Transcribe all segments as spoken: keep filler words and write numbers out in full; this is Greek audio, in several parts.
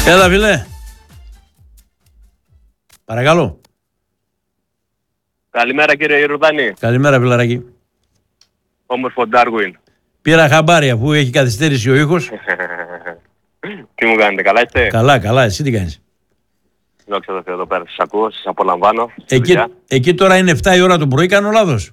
Έλα, φίλε. Παρακαλώ. Καλημέρα, κύριε Ιορδάνη. Καλημέρα, φιλαράκι. Όμορφο Ντάρουιν. Πήρα χαμπάρι αφού έχει καθυστέρηση ο ήχος. Τι μου κάνετε, καλά είστε? Καλά, καλά. Εσύ τι κάνεις? Δόξα τω Θεώ, εδώ πέρα σας ακούω, σας απολαμβάνω. Εκεί, εκεί τώρα είναι εφτά η ώρα το πρωί, κάνω λάθος?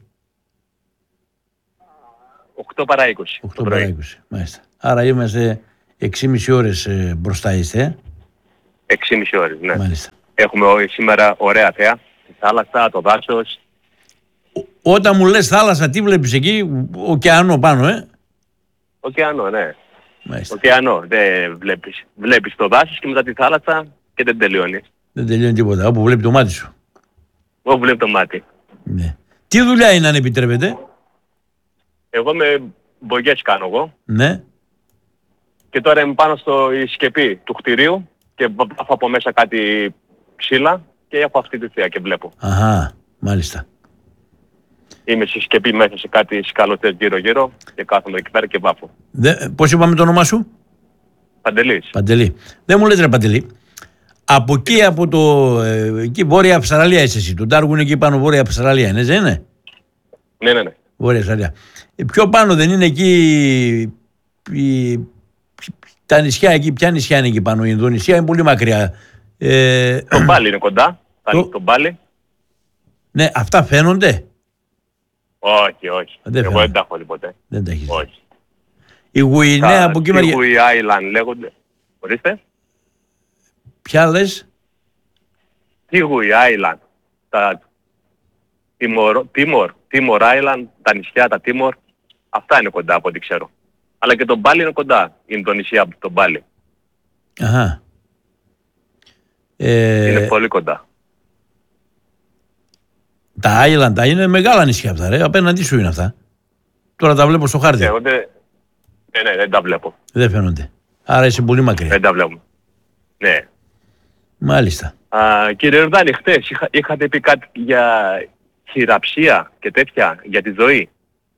οκτώ παρά είκοσι. οκτώ παρά είκοσι, μάλιστα. Άρα είμαστε έξι και μισή ώρες ε, μπροστά είστε, ε? έξι και μισή ώρες, ναι. Μάλιστα. Έχουμε ό, σήμερα ωραία θέα. Τη θάλασσα, το δάσος. Ό, όταν μου λες θάλασσα, τι βλέπεις εκεί? Ωκεανό πάνω, ε? Ωκεανό, ναι. Μάλιστα. Ωκεανό. Δεν βλέπεις. Βλέπεις το δάσος και μετά τη θάλασσα και δεν τελειώνει. Δεν τελειώνει τίποτα. Όπου βλέπει το μάτι σου. Όπου βλέπει το μάτι. Ναι. Τι δουλειά είναι, αν επιτρέπετε? Εγώ με μπογιές κάνω εγώ. Ναι. Και τώρα είμαι πάνω στο η σκεπή του κτηρίου και βάφω από μέσα κάτι ψήλα και έχω αυτή τη θέα και βλέπω. Αχα, μάλιστα. Είμαι στη σκεπή μέσα σε κάτι σκαλωτές γύρω-γύρω και κάθομαι εκεί πέρα και βάφω. Δε, πώς είπαμε το όνομά σου? Παντελής. Παντελή. Δεν μου λες ρε Παντελή. Από εκεί, από το ε, εκεί βόρεια Αυστραλία είσαι εσύ. Το Ντάρουιν εκεί πάνω βόρεια Αυστραλία είναι, δεν είναι? Ναι, ναι, ναι. Βόρεια Αυστραλία. Ε, πιο πάνω δεν είναι εκεί η, τα νησιά εκεί? Ποια νησιά είναι εκεί πάνω? Η Ινδονησία είναι πολύ μακριά. Ε, Το Μπάλι είναι κοντά. Το- Το Μπάλι. ναι, αυτά φαίνονται? Όχι, όχι. Δεν Εγώ φαίνεται. δεν τα έχω δει ποτέ. Δεν τα έχεις δει. Όχι. Η Γουινέα από εκεί μεριά. Seaweed Island λέγονται. Ορίστε. Ποια λες? Seaweed Island. Τα Timor, Timor, Timor Island, τα νησιά, τα Timor. Αυτά είναι κοντά από ό,τι ξέρω. Αλλά και το Μπάλι είναι κοντά. Η Ινδονησία από το Μπάλι. Αχα. Ε, Είναι πολύ κοντά. τα Άιλαντα είναι μεγάλα νησιά αυτά, ρε. Απέναντί σου είναι αυτά. Τώρα τα βλέπω στο χάρτη. Εγώ δεν... Ναι, ναι, δεν τα βλέπω. Δεν φαίνονται. Άρα είσαι πολύ μακριά. Δεν τα βλέπουμε. Ναι. Μάλιστα. Α, κύριε Ροδάνη, χτες είχα, είχατε πει κάτι για χειραψία και τέτοια, για τη ζωή.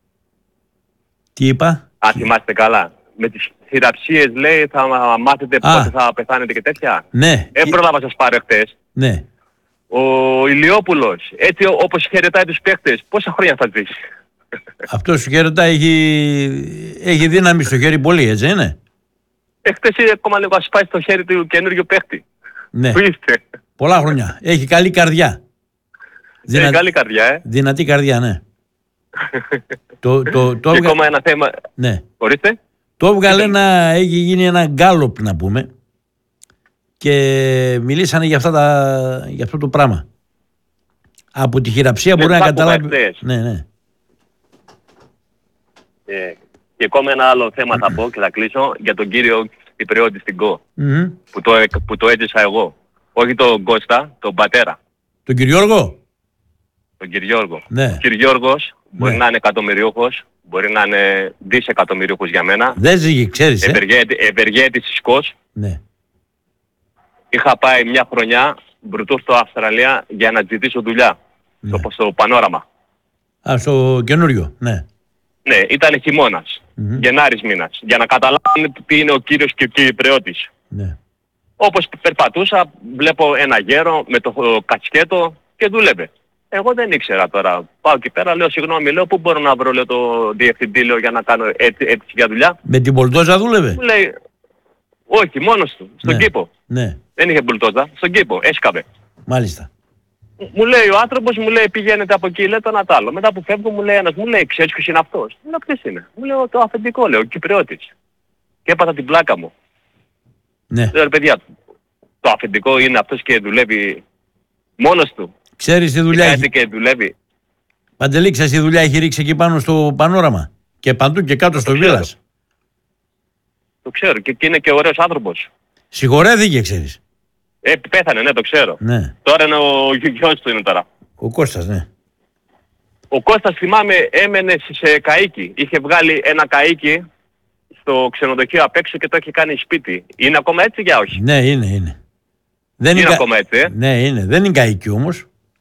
Τι είπα? Αν θυμάστε καλά. Με τις χειραψίες λέει θα μάθετε Α. πότε θα πεθάνετε και τέτοια. Ναι. Ε, πρόλαβα σας πάρω χτες. Ναι. Ο Ηλιόπουλος, έτσι ό- όπως χαιρετάει τους παίκτες, πόσα χρόνια θα ζήσει? Αυτό σου χαιρετά έχει, έχει δύναμη στο χέρι πολύ, έτσι είναι? Ε, χτες είναι ακόμα λίγο ασπάει στο χέρι του καινούριου παίκτη. Ναι. Πού είστε? Πολλά χρόνια. Έχει καλή καρδιά. Είναι καλή καρδιά, ε. Δυνατή καρδιά, ναι. το, το, το, Και έβγα... ακόμα ένα θέμα. ναι. Ορίστε. Το έβγαλε ένα, έχει γίνει ένα γκάλοπ να πούμε και μιλήσανε για, αυτά τα, για αυτό το πράγμα. Από τη χειραψία Ναι, μπορεί να το άκουγα καταλάβει. εχθές. Ναι, ναι. Ε, και ακόμα ένα άλλο θέμα θα πω και θα κλείσω για τον κύριο Κυπριώτη στην ΚΟ. Mm-hmm. Που το, εκ- που το έζησα εγώ. Όχι τον Κώστα, τον πατέρα. Τον κύριο Γιώργο. Τον κύριο Γιώργο. Ναι. Ο κύριος Γιώργος μπορεί Ναι. να είναι εκατομμυριούχος, μπορεί να είναι δισεκατομμυριούχος για μένα. Δεν ζήγει, ξέρεις, ε. Ευεργέτη, ευεργέτης της ΚΟΣ. Ναι. Είχα πάει μια χρονιά μπρουτό στο Αυστραλία για να ζητήσω δουλειά. Ναι. Στο, στο πανόραμα. Α, στο καινούριο, ναι. Ναι, ήταν χειμώνας. Μμμ. Γενάρης μήνας. Για να καταλάβουν τι είναι ο κύριος και Κυπριώτης. Ναι. Όπως περπατούσα, βλέπω ένα γέρο με το κατσκέτο και δούλευε. Εγώ δεν ήξερα τώρα. Πάω εκεί πέρα, λέω συγγνώμη, λέω πού μπορώ να βρω λέω, το διευθυντή λέω, για να κάνω έτσι, έτσι για δουλειά. Με την Πολτόζα δούλευε. Μου λέει, όχι, μόνος του, στον Ναι. κήπο. Ναι, Δεν είχε μπουλτόζα, στον κήπο, έσκαβε. μάλιστα. Μου λέει ο άνθρωπος, μου λέει πηγαίνετε από εκεί, λέει το ένα τ' άλλο. Μετά που φεύγω μου λέει ένας, μου λέει ξέρεις ποιος είναι αυτός? Μου λέω ποιος είναι? Μου λέει το αφεντικό, λέω, ο Κυπριώτης. Και έπαθα την πλάκα μου. Ναι. Λέω ρε παιδιά, το αφεντικό είναι αυτός και δουλεύει μόνος του. Ξέρεις τι δουλειά Και έχει. κάτι και δουλεύει. Παντελή, ξέρεις τι δουλειά έχει ρίξει εκεί πάνω στο πανόραμα. Και παντού και κάτω στο Το ξέρω. Βίλας. Το ξέρω και, και είναι και ωραίος άνθρωπος. Συγχωρέθηκε, ξέρεις. Ε, πέθανε, ναι, το ξέρω. Ναι. Τώρα είναι ο γιο- γιος του είναι τώρα. Ο Κώστας, ναι. Ο Κώστας θυμάμαι έμενε σε καΐκι. Είχε βγάλει ένα καΐκι στο ξενοδοχείο απ' έξω και το έχει κάνει σπίτι. Είναι ακόμα έτσι για όχι? Ναι, είναι, είναι. Δεν Είναι κα- ακόμα έτσι, ε? Ναι, είναι. Δεν είναι καίκι όμως.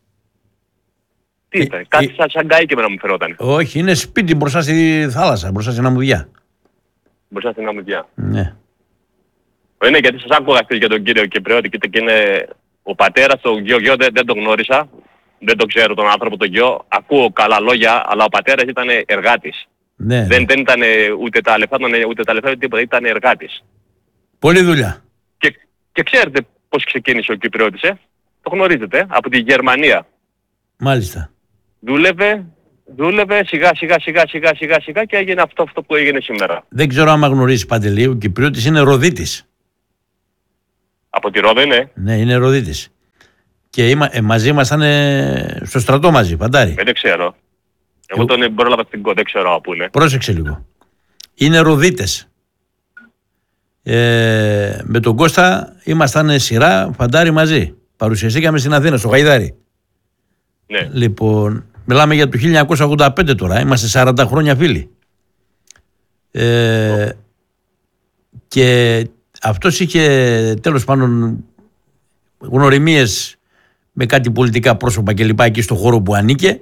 Τι ήταν, κάτι σαν, σαν καΐκι εμένα μου φαινόταν. Όχι, είναι σπίτι μπροστά στη θάλασσα, μπροστά στην αμμουδιά. Μπροστά στην αμμουδιά. Ναι. Είναι γιατί σας άκουγα χθες για τον κύριο Κυπριώτη και είναι ο πατέρας, τον γιο, γιο δεν, δεν τον γνώρισα, δεν τον ξέρω τον άνθρωπο τον γιο, ακούω καλά λόγια, αλλά ο πατέρας ήταν εργάτης. Ναι. Δεν, δεν ήταν ούτε τα λεφτά, ούτε τα λεφτά, ούτε τίποτα, ήταν εργάτης. Πολλή δουλειά. Και, και ξέρετε πώς ξεκίνησε ο Κυπριώτης, ε? Το γνωρίζετε, από τη Γερμανία. Μάλιστα. Δούλευε, δούλευε σιγά σιγά σιγά σιγά σιγά σιγά και έγινε αυτό, αυτό που έγινε σήμερα. Δεν ξέρω άμα γνωρίζεις, Παντελή, ο Κυπριώτης είναι Ροδίτης. Από τη Ρόδο είναι. Ναι, είναι Ροδίτης. Και είμα, ε, μαζί ήμασταν ε, στο στρατό μαζί, Παντάρι. Ε, δεν ξέρω. Εγώ τον πρόλαβα στην κο, δεν ξέρω από πού είναι. Πρόσεξε λίγο. Είναι Ροδίτες. Ε, με τον Κώστα ήμασταν σειρά Φαντάρι μαζί. Παρουσιαστήκαμε στην Αθήνα, στο Γαϊδάρι. Ναι. Λοιπόν, μιλάμε για το χίλια εννιακόσια ογδόντα πέντε τώρα, είμαστε σαράντα χρόνια φίλοι. Ε, και αυτός είχε τέλος πάντων γνωριμίες με κάτι πολιτικά πρόσωπα και λοιπά εκεί στο χώρο που ανήκε.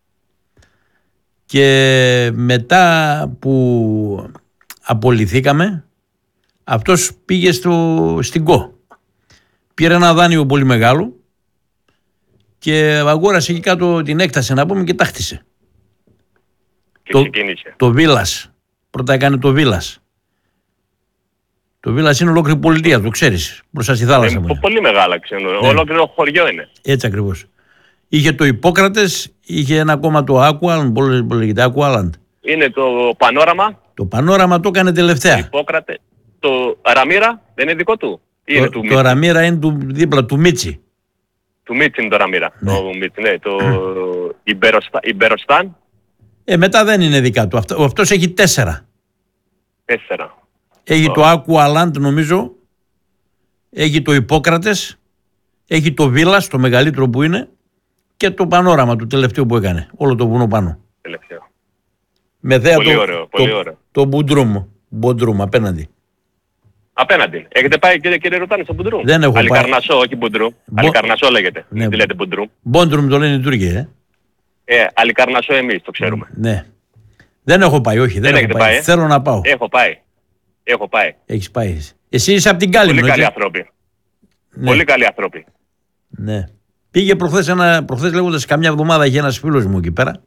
Και μετά που απολυθήκαμε, αυτός πήγε στο, στην ΚΟ. Πήρε ένα δάνειο πολύ μεγάλο και αγόρασε εκεί κάτω την έκταση να πούμε και τα χτίσε. Και το, ξεκίνησε. Το Βίλας. Πρώτα έκανε το Βίλας. Το Βίλας είναι ολόκληρη πολιτεία, το ξέρεις. Μπροστά στη θάλασσα. Είναι πολύ μεγάλα, ξέρω. Ναι. Ολόκληρο χωριό είναι. Έτσι ακριβώς. Είχε το Ιππόκρατες, είχε ένα ακόμα το Aqualand, πολύ λέγεται Aqualand. Είναι το Πανόραμα. Το Πανόραμα το έκανε τελευταία. Το Ιππόκρατε. Το Ραμύρα δεν είναι δικό του. Ή Το, είναι του το Ραμύρα είναι του, δίπλα του Μίτσι. Του Μίτσι είναι το Ραμύρα. Ναι. Το Μίτσι, ναι. Το Ιμπεροστα... Ιμπεροστάν. Ε, μετά δεν είναι δικά του. Αυτό, αυτός έχει τέσσερα. Τέσσερα. Έχει oh. το Aqualand νομίζω. Έχει το Ιππόκρατες. Έχει το Βίλας, το μεγαλύτερο που είναι. Και το Πανόραμα του τελευταίου που έκανε. Όλο το βουνό πάνω. Τελευταίο. Με θέα πολύ το, ωραίο, πολύ το, ωραίο. Το Μπουντρούμ. Μπουντρούμ απέναντι. Απέναντι. Έχετε πάει κύριε, κύριε Ρωτάνη στο Μπουντρούμ? Δεν έχω Αλικαρνασό, όχι Μπουντρούμ. Μπο... Αλικαρνασό λέγεται. Ναι. Τι λέτε Μπουντρούμ? Μπόντρουμ το λένε οι Τούρκοι, ε. Ε, Αλικαρνασό εμείς το ξέρουμε. Ναι. Δεν έχω πάει, όχι. Δεν, δεν έχω πάει. πάει. Ε? Θέλω να πάω. Έχω πάει. Έχω πάει. Έχεις πάει. Εσύ είσαι από την Κάλυμνο. Πολύ καλοί και... άνθρωποι. Ναι. Πολύ καλοί άνθρωποι. Ναι. Πήγε προχθές, ένα, προχθές λέγοντας καμιά εβδομάδα είχε ένας φίλος μου εκεί πέρα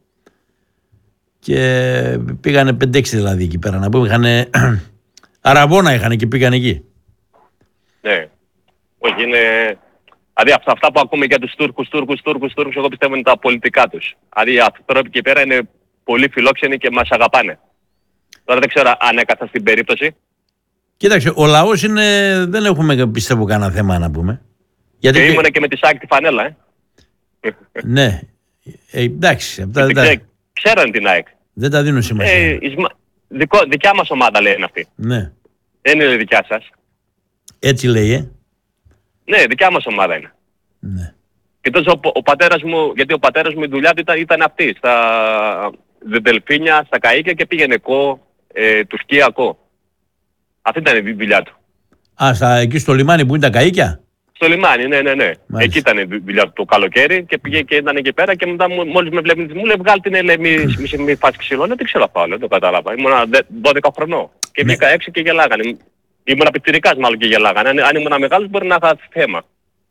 και πήγανε πέντε έξι δηλαδή εκεί πέρα να πούμε, είχανε αραβόνα είχανε και πήγανε εκεί. Ναι. Όχι είναι... Δηλαδή αυτά, αυτά που ακούμε για τους Τούρκους, Τούρκους, Τούρκους, Τούρκους, εγώ πιστεύω είναι τα πολιτικά τους. Δηλαδή αυτοί τώρα εκεί πέρα είναι πολύ φιλόξενοι και μας αγαπάνε. Τώρα δεν ξέρω αν έκαθα στην περίπτωση. Κοίταξε, ο λαός είναι, δεν έχουμε πιστεύω κανένα θέμα να πούμε. Γιατί και και... ήμουν και με τη ΣΑΚ τη φανέλα, ε. Ναι. Ε, εντάξει. Αυτά, δεν ξέ, ξέραν την ΑΕΚ. Δεν τα δίνουν σημασία. Ε, εις, δικό, δικιά μας ομάδα λέει είναι αυτή. Ναι. Δεν είναι δικιά σας. Έτσι λέει, ε. Ναι, δικιά μας ομάδα είναι. Ναι. Και τόσο ο, ο πατέρας μου, γιατί ο πατέρας μου η δουλειά του ήταν, ήταν αυτή, στα Δελφίνια, στα Καΐκια και πήγαινε κο, ε, Τουρκία κο. Αυτή ήταν η δουλειά του. Α, στα, εκεί στο λιμάνι που είναι τα καΐκια. Στο λιμάνι, ναι, ναι, ναι. Μάλιστα. Εκεί ήταν η δουλειά του το καλοκαίρι και πήγε και ήταν εκεί πέρα και μετά μόλις με βλέπει μου λέει βγάλει την έλε μη, μη, μη φας ξύλο. Δεν ξέρω πάω, δεν το κατάλαβα. Ήμουνα δώδεκα χρονών και βγήκα ναι. έξω και γελάγανε. Ήμουνα πιτσιρικάς μάλλον και γελάγανε. Αν, αν ήμουν μεγάλος μπορεί να είχα θέμα.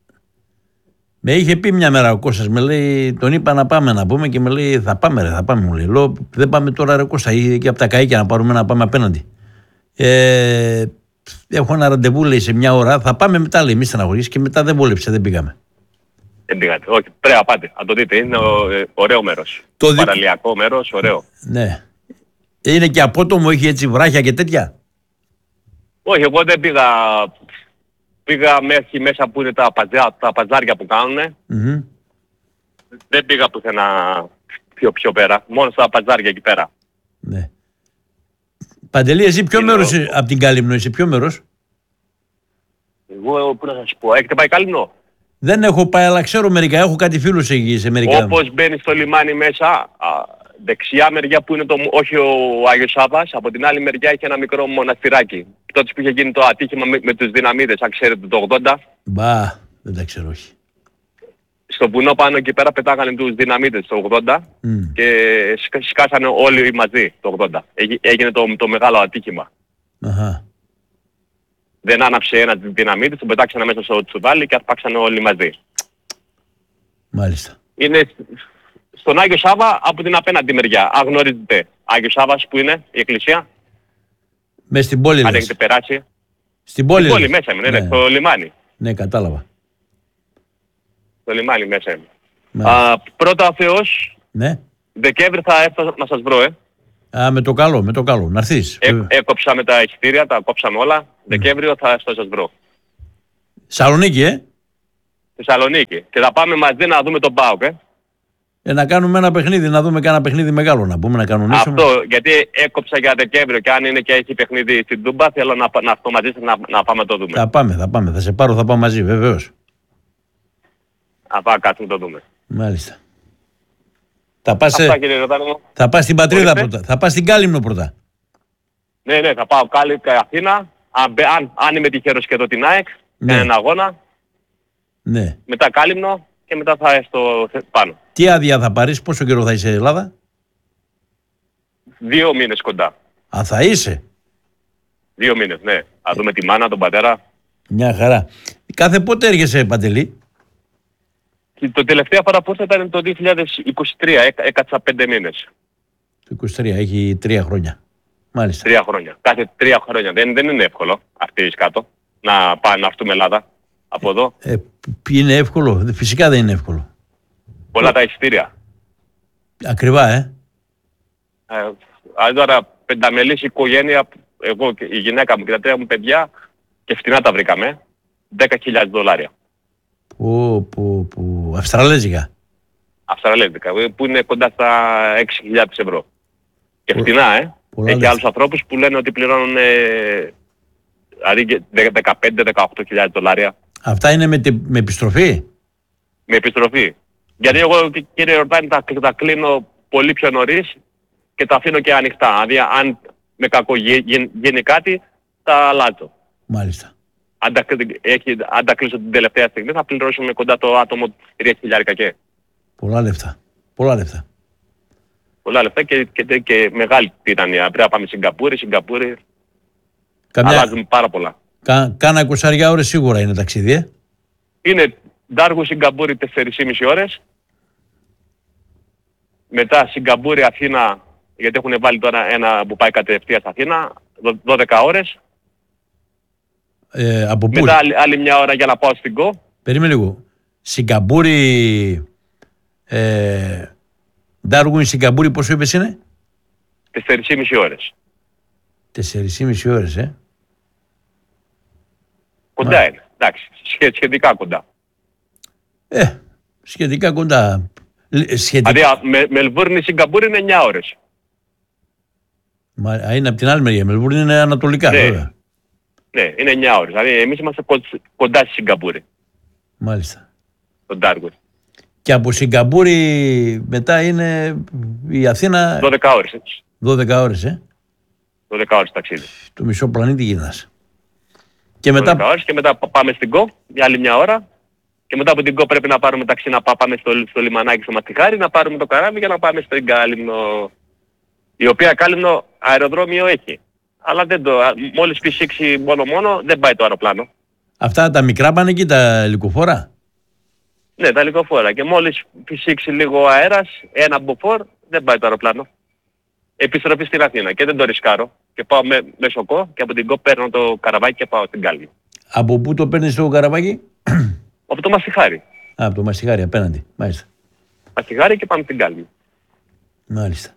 Με είχε πει μια μέρα ο Κώστας, με λέει, τον είπα να πάμε να πούμε και με λέει θα πάμε ρε, θα πάμε μου λέει. Λέω δεν πάμε τώρα ρε Κώστα, ή και από τα καΐκια να πάρουμε να πάμε απέναντι. Ε, έχω ένα ραντεβού λέει σε μια ώρα, θα πάμε μετά λέει, μη στεναχωρείς και μετά δεν βόλεψε, δεν πήγαμε. Δεν πήγατε, όχι, πρέπει να πάτε, αν το δείτε, είναι ο, ε, ωραίο μέρος. Το παραλιακό μέρος, ωραίο. Ναι. Είναι και απότομο, έχει έτσι βράχια και τέτοια. Όχι, εγώ δεν πήγα, πήγα μέχρι μέσα που είναι τα, παζά, τα παζάρια που κάνουνε. Mm-hmm. Δεν πήγα πουθενά πιο, πιο πέρα, μόνο στα παζάρια εκεί πέρα. Ναι. Παντελή, εσύ ποιο είναι μέρος ο... από την Κάλυμνο, είσαι ποιο μέρος? Εγώ, πού να σας πω, έχετε πάει Κάλυμνο? Δεν έχω πάει, αλλά ξέρω μερικά, έχω κάτι φίλους εκεί σε μερικά. Όπως μπαίνεις στο λιμάνι μέσα, α, δεξιά μεριά που είναι το, όχι ο Άγιος Σάββας, από την άλλη μεριά έχει ένα μικρό μοναστηράκι. Τότε που είχε γίνει το ατύχημα με, με τους δυναμίτες, αν ξέρετε το ογδόντα. Μπα, δεν τα ξέρω, όχι. Στο βουνό πάνω εκεί πέρα πετάγανε τους δυναμίτες το ογδόντα mm. και σκάσανε όλοι μαζί το ογδόντα. Έγινε το, το μεγάλο ατύχημα. Αχα. Δεν άναψε ένα τη δύναμή της, τον πετάξανε μέσα στο τσουβάλι και αρπάξανε όλοι μαζί. Μάλιστα. Είναι στον Άγιο Σάβα από την απέναντι μεριά. Αν γνωρίζετε, Άγιο Σάββας που είναι η εκκλησία. Μες στην πόλη, Αν λες. έχετε περάσει. Στην πόλη, Στην πόλη λες. μέσα είναι, ναι. Στο λιμάνι. Ναι, κατάλαβα. Στο λιμάνι μέσα είναι. Μάλιστα. Α, πρώτα ο Θεός, Ναι. Δεκέμβρη θα έρθω να σας βρω, ε. Α, με το καλό, με το καλό. Να έρθεις. ε έκοψα με τα εισιτήρια, τα κόψαμε όλα. Δεκέμβριο θα έρθω να σας βρω. Σαλονίκη, ε. Θεσσαλονίκη. Και θα πάμε μαζί να δούμε τον ΠΑΟΚ, ε. ε. Να κάνουμε ένα παιχνίδι, να δούμε κάνα παιχνίδι μεγάλο, να πούμε, να κανονίσουμε. Αυτό, γιατί έκοψα για Δεκέμβριο και αν είναι και έχει παιχνίδι στην Τούμπα, θέλω να, να έρθω μαζί σας να, να πάμε να το δούμε. Θα πάμε, θα πάμε. Θα σε πάρω, θα πάμε μαζί, βεβαίως. Να πάμε κάτω να το δούμε. Μάλιστα. Θα πας, Αυτά, κύριε Ροδάνο μου. θα πας στην πατρίδα Ορίστε. πρώτα. Θα πας στην Κάλυμνο πρώτα. Ναι, ναι, θα πάω Κάλι και Αθήνα. Αν, μπε- αν, αν είμαι τυχερός και εδώ την ΑΕΚ, Ναι. ναι. Ένα αγώνα, Ναι. μετά Κάλυμνο και μετά θα έρθω πάνω. Τι άδεια θα πάρεις, πόσο καιρό θα είσαι Ελλάδα. Δύο μήνες κοντά. Α, θα είσαι. Δύο μήνες, ναι. Θα δούμε τη μάνα, τον πατέρα. Μια χαρά. Κάθε πότε έρχεσαι, Παντελή. Και το τελευταία φορά που ήρθα ήταν το δύο χιλιάδες είκοσι τρία, Έκα, έκατσα πέντε μήνες. Το είκοσι τρία, έχει τρία χρόνια. Μάλιστα. Τρία χρόνια. Κάθε τρία χρόνια. Δεν, δεν είναι εύκολο αυτή η κάτω να πάμε να έρθουμε Ελλάδα από εδώ. Ε, π- είναι εύκολο. Φυσικά δεν είναι εύκολο. Πολλά τα εισιτήρια. Ακριβά, ε. Ε, α, τώρα πενταμελής οικογένεια, εγώ και η γυναίκα μου και τα τρία μου παιδιά και φτηνά τα βρήκαμε. δέκα χιλιάδες δολάρια. Πω, πω, πω. Αυστραλέζικα. Αυστραλέζικα, που είναι κοντά στα έξι χιλιάδες ευρώ. Και Πο- φτηνά, ε. πολλά Έχει λεφτά. άλλους ανθρώπους που λένε ότι πληρώνουν ε, δηλαδή δεκαπέντε με δεκαοκτώ χιλιάδες δολάρια Αυτά είναι με, τε- με επιστροφή. με επιστροφή. Γιατί εγώ, κ- κύριε Ορτάνη, τα, τα κλείνω πολύ πιο νωρίς και τα αφήνω και ανοιχτά. Δηλαδή, αν με κακό γι- γι- γίνει κάτι, τα αλλάζω. Μάλιστα. Αν τα, έχει, αν τα κλείσω την τελευταία στιγμή, θα πληρώσουμε κοντά το άτομο τρία χιλιάρικα και. Πολλά λεφτά. Πολλά λεφτά. Πολλά λεφτά και, και, και μεγάλη τιτανία. Πρέπει να πάμε Σιγκαπούρη, Σιγκαπούρη. Καμιά, Αλλάζουμε πάρα πολλά. κα, κάνα εικοσάρια ώρες σίγουρα είναι ταξίδι, ε. Είναι Ντάργου Σιγκαπούρη τέσσερις και μισή ώρες. Μετά Σιγκαπούρη Αθήνα, γιατί έχουν βάλει τώρα ένα που πάει κατευθείαν στα Αθήνα, δω- δώδεκα ώρες. ε από πού. Μετά άλλη, άλλη μια ώρα για να πάω στην Κο. Περίμενε λίγο. Σιγκαπούρη. Ε, Ντάργουιν Σιγκαπούρη, πόσο είπες είναι. τέσσερις και μισή ώρες. Τέσσερις και μισή ώρες, ε. Κοντά Μάλιστα. είναι. Εντάξει, σχε- σχετικά κοντά. Ε, σχετικά κοντά. Λ- Σχετικά. Δηλαδή α, με, Μελβούρνη Σιγκαπούρη είναι εννιά ώρες. Μα, α, είναι από την άλλη μεριά. Μελβούρνη είναι ανατολικά, Ναι. βέβαια. Ναι, είναι εννιά ώρες. Δηλαδή εμείς είμαστε κον- κοντά στη Σιγκαπούρη, Μάλιστα. τον Ντάργου. Και από Σιγκαπούρη μετά είναι η Αθήνα δώδεκα ώρες, έτσι. δώδεκα ώρες, ε. δώδεκα ώρες ταξίδι. Το μισό πλανήτη γυρνάς. Και δώδεκα μετά, ώρες και μετά πα- πάμε στην Κο για άλλη μια ώρα. Και μετά από την Κο πρέπει να πάρουμε ταξί να πά- πάμε στο, στο λιμανάκι στο Μαστιχάρι, να πάρουμε το καράβι για να πάμε στην Κάλυμνο. Η οποία Κάλυμνο αεροδρόμιο έχει. Αλλά δεν το, α, μόλις φυσήξει μόνο μόνο δεν πάει το αεροπλάνο. αυτά τα μικρά πάνε εκεί, τα ελικοφόρα. Ναι, τα λικοφόρα. Και μόλις φυσήξει λίγο αέρας, ένα μποφόρ, δεν πάει το αεροπλάνο. Επιστροφή στην Αθήνα και δεν το ρισκάρω. Και πάω με, μέσω Κο και από την Κο παίρνω το καραβάκι και πάω στην Κάλυμνο. Από πού το παίρνεις το καραβάκι. Από το Μαστιχάρι. Α, από το Μαστιχάρι απέναντι. Μάλιστα. Μαστιχάρι και πάμε στην Κάλυμνο. Μάλιστα.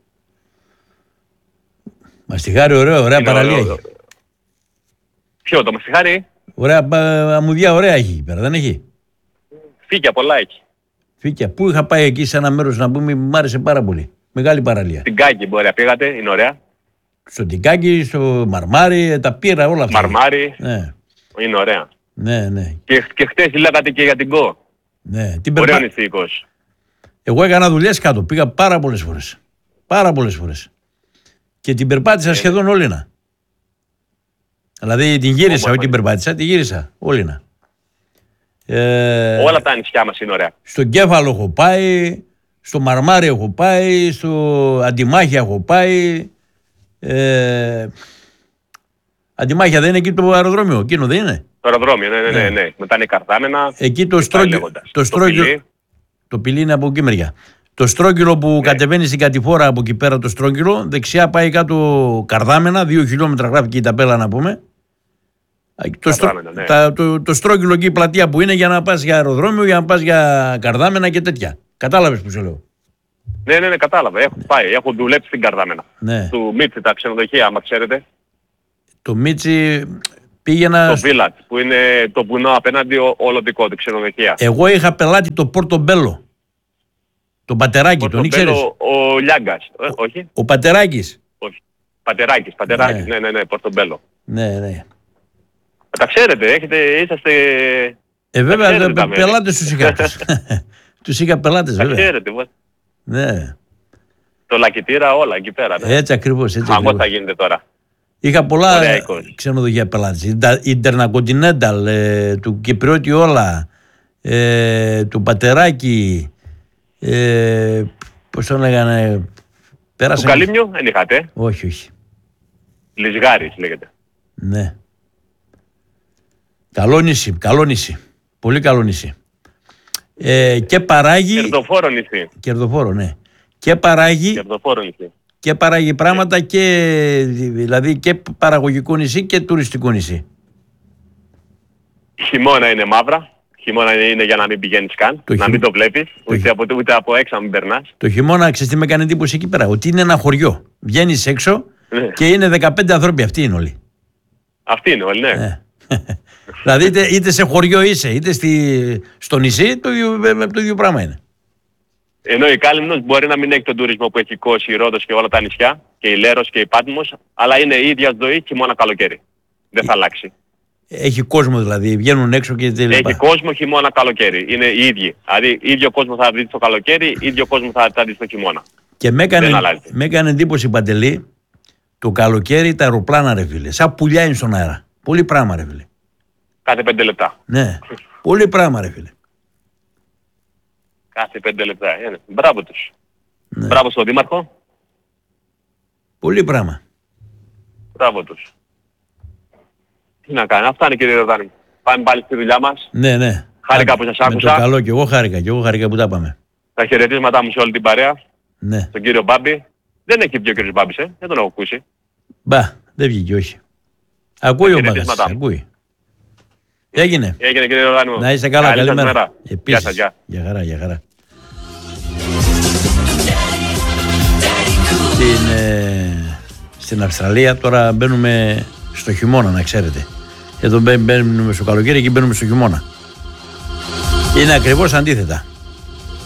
Μαστιχάρι, ωραίο, ωραία Είναι παραλία ωραίο. έχει. Ποιο, το Μαστιχάρι? Ωραία πα- αμμουδιά, ωραία έχει εκεί πέρα, δεν έχει. Φύγια πολλά έχει. Φύκια. Πού είχα πάει εκεί σε ένα μέρος να πούμε, μου άρεσε πάρα πολύ. Μεγάλη παραλία. Στην Κάγκη μπορεί να πήγατε, είναι ωραία. Στο Τικάκι, στο Μαρμάρι, τα πήρα όλα αυτά. Μαρμάρι, Ναι, είναι ωραία. ναι, ναι. Και, και χτες λέγατε και για την Κο. ναι. Την Ωραίο περπα... νηστικός. Εγώ έκανα δουλειές κάτω. Πήγα πάρα πολλές φορές. Πάρα πολλές φορές. Και την περπάτησα Ε, σχεδόν όλη να. Δηλαδή την γύρισα, Όμορφα όχι την είναι. περπάτησα, την γύρισα όλη να. Ε, Όλα τα νησιά μας είναι ωραία. στον Κέφαλο έχω πάει, στο Μαρμάρι έχω πάει, στο Αντιμάχια έχω πάει. Ε, Αντιμάχια δεν είναι εκεί το αεροδρόμιο, εκείνο δεν είναι. Το αεροδρόμιο, ναι, ναι, ναι. Ναι. ναι. Μετά είναι η Καρδάμενα. Εκεί το στρόγγυλο. Το, στρόγγυλο, το πυλί είναι από εκεί μεριά. Το στρόγγυλο που ναι. κατεβαίνει στην κατηφόρα από εκεί πέρα, το στρόγγυλο, δεξιά πάει κάτω Καρδάμενα, δύο χιλιόμετρα γράφει και η ταπέλα να πούμε. Το, στρό... ναι. τα, το, το στρόγγυλο εκεί η πλατεία που είναι για να πας για αεροδρόμιο, για να πας για Καρδάμενα και τέτοια. Κατάλαβες που σου λέω. Ναι, ναι, ναι, κατάλαβα. Έχω πάει, έχω δουλέψει στην Καρδάμενα. Ναι. Του Μίτσι τα ξενοδοχεία, άμα ξέρετε. Το Μίτσι πήγαινα... Το Village, που είναι το βουνό απέναντι όλο δικό του ξενοδοχεία. Εγώ είχα πελάτη το Πορτομπέλο. Το Πατεράκι, τον ήξερες? Ο, ο Λιάγκας, ε, όχι. Ο Πατεράκης. Όχι. Πατεράκης, Πατεράκης, ναι, ναι, ναι, Πορτομπέλο. Ναι, ναι. Τα ξέρετε, έχετε, είσαστε... Ε, βέβαια, πε, πελάτες τους είχα. Τους είχα πελάτες, βέβαια. Τα ξέρετε, ναι. Το λακητήρα όλα εκεί πέρα. Ναι. Έτσι ακριβώς, έτσι ακριβώς. Θα γίνεται τώρα. Είχα πολλά ξενοδοχεία πελάτες. Intercontinental, ε, του Κυπριώτη όλα, ε, του Πατεράκη, ε, πώς το λέγανε... Πέρασαν... Του Καλύμνιο δεν είχατε? Όχι, όχι. Λυσγάρης λέγεται. Ναι. Καλό νησί, καλό νησί. Πολύ καλό νησί. Ε, και παράγει... Κερδοφόρο νησί. Κερδοφόρο, ναι. Και παράγει... Κερδοφόρο νησί. Και παράγει πράγματα και, δηλαδή και παραγωγικό νησί και τουριστικό νησί. Χειμώνα είναι μαύρα. Χειμώνα είναι για να μην πηγαίνεις καν, το να χει... μην το βλέπεις, το ούτε, χει... από, ούτε από έξω να μην περνάς. Το χειμώνα, ξέρεις τι με έκανε εντύπωση εκεί πέρα, ότι είναι ένα χωριό. Βγαίνεις έξω ναι. και είναι δεκαπέντε ανθρώποι, αυτοί είναι όλοι. Αυτοί είναι όλοι, ναι. ναι. Δηλαδή είτε, είτε σε χωριό είσαι, είτε στη, στο νησί, το ίδιο, το ίδιο πράγμα είναι. Ενώ η Κάλυμνος μπορεί να μην έχει τον τουρισμό που έχει η Κώση, η Ρόδος και όλα τα νησιά, και η Λέρος και η Πάτμος, αλλά είναι η ίδια ζωή χειμώνα καλοκαίρι. Δεν θα αλλάξει. Έχει κόσμο δηλαδή, βγαίνουν έξω και τελικά. Έχει κόσμο χειμώνα καλοκαίρι. Είναι οι ίδιοι. Δηλαδή ίδιο κόσμο θα δει το καλοκαίρι, ίδιο κόσμο θα, θα δει το χειμώνα. Και με έκανε, με έκανε εντύπωση, Παντελή, το καλοκαίρι τα αεροπλάνα, ρε φίλε. Σαν πουλιά είναι στον αέρα. Πολύ πράγμα, ρε φίλε. Κάθε πέντε λεπτά. Ναι. Πολύ πράγμα, ρε φίλε. Κάθε πέντε λεπτά. Είναι. Μπράβο τους. Ναι. Μπράβο στον Δήμαρχο. Πολύ πράγμα. Μπράβο τους. Τι να κάνει. Αυτά είναι, κύριε Ροδάνη. Πάμε πάλι στη δουλειά μας. Ναι, ναι. Χάρηκα που σας άκουσα. Με το καλό, και εγώ χάρηκα, και εγώ χάρηκα που τα πάμε. Τα χαιρετίσματά μου σε όλη την παρέα. Ναι. Τον κύριο Μπάμπη. Δεν έχει βγει ο κύριος Μπάμπης, ε. Δεν τον έχω ακούσει. Μπα, δεν βγήκε, όχι. Ακούει ο Μπάμπης, ακούει. Έγινε. Έγινε, κύριε Ροδάνη. Να είστε καλά, καλή, καλή μέρα. Επίσης. Γεια σας, γεια. Για χαρά, για χαρά. Στην, ε, στην Αυστραλία τώρα μπαίνουμε στο χειμώνα, να ξέρετε. Εδώ μπαίνουμε στο καλοκαίρι και μπαίνουμε στο χειμώνα. Είναι ακριβώς αντίθετα.